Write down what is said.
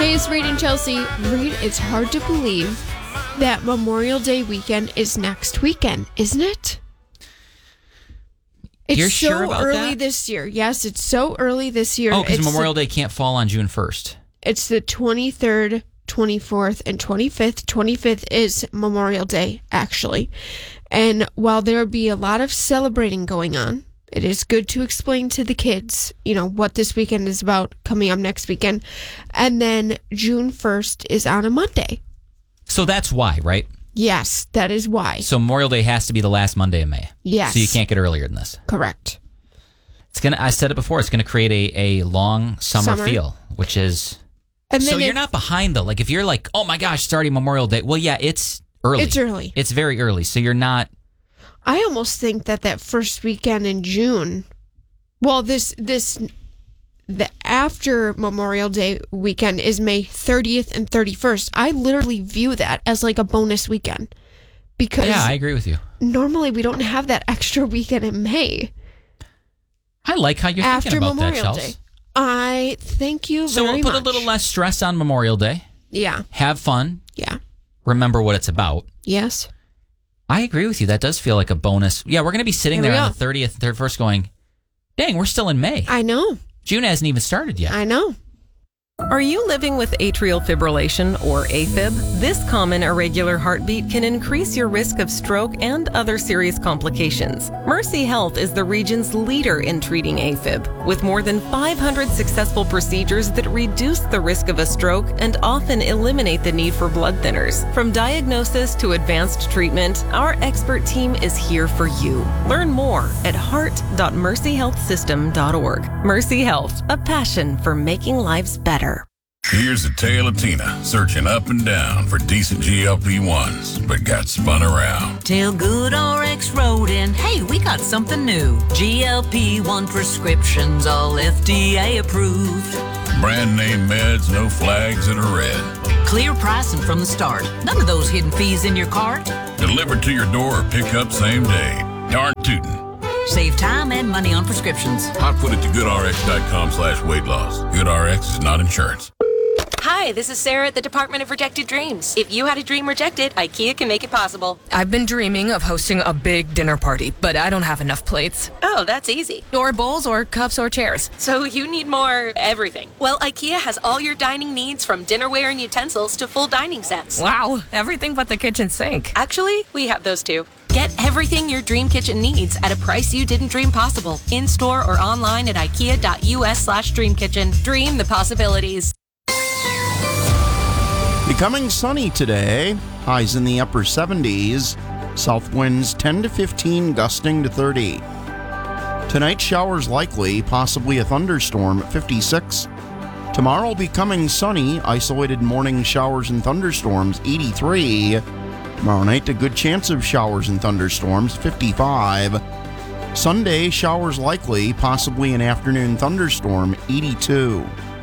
Hey, it's Reed and Chelsea. Reed, it's hard to believe that Memorial Day weekend is next weekend, isn't it? It's You're so sure about early that? this year. Yes, it's so early this year. Oh, because Memorial Day can't fall on June 1st. It's the 23rd, 24th, and 25th. 25th is Memorial Day, actually. And while there will be a lot of celebrating going on, it is good to explain to the kids, what this weekend is about coming up next weekend. And then June 1st is on a Monday. So that's why, right? Yes, that is why. So Memorial Day has to be the last Monday of May. Yes. So you can't get earlier than this. Correct. I said it before, it's going to create a long summer feel, which is... And then so you're not behind, though. Like, if you're like, oh my gosh, starting Memorial Day. Well, yeah, it's early. It's early. It's very early. So you're not... I almost think that first weekend in June, well, the after Memorial Day weekend is May 30th and 31st. I literally view that as like a bonus weekend because yeah, I agree with you. Normally we don't have that extra weekend in May. I like how you're after thinking about Memorial that, Day. Chelsea. I thank you so very we'll put much. a little less stress on Memorial Day. Yeah. Have fun. Yeah. Remember what it's about. Yes. I agree with you. That does feel like a bonus. Yeah, we're going to be sitting Here there we on the 30th, 31st going, dang, we're still in May. I know. June hasn't even started yet. I know. Are you living with atrial fibrillation or AFib? This common irregular heartbeat can increase your risk of stroke and other serious complications. Mercy Health is the region's leader in treating AFib, with more than 500 successful procedures that reduce the risk of a stroke and often eliminate the need for blood thinners. From diagnosis to advanced treatment, our expert team is here for you. Learn more at heart.mercyhealthsystem.org. Mercy Health, a passion for making lives better. Here's a tale of Tina searching up and down for decent GLP-1s, but got spun around. Till GoodRx wrote in, hey, we got something new. GLP-1 prescriptions, all FDA approved. Brand name meds, no flags that are red. Clear pricing from the start. None of those hidden fees in your cart. Delivered to your door or pick up same day. Darn tootin'. Save time and money on prescriptions. Hot foot it to goodrx.com/weight loss. GoodRx is not insurance. Hi, this is Sarah at the Department of Rejected Dreams. If you had a dream rejected, IKEA can make it possible. I've been dreaming of hosting a big dinner party, but I don't have enough plates. Oh, that's easy. Or bowls, or cups, or chairs. So you need more everything. Well, IKEA has all your dining needs from dinnerware and utensils to full dining sets. Wow, everything but the kitchen sink. Actually, we have those too. Get everything your dream kitchen needs at a price you didn't dream possible. In-store or online at ikea.us/dreamkitchen. Dream the possibilities. Becoming sunny today, highs in the upper 70s, south winds 10 to 15, gusting to 30. Tonight, showers likely, possibly a thunderstorm at 56. Tomorrow, becoming sunny, isolated morning showers and thunderstorms, 83. Tomorrow night, a good chance of showers and thunderstorms, 55. Sunday, showers likely, possibly an afternoon thunderstorm, 82.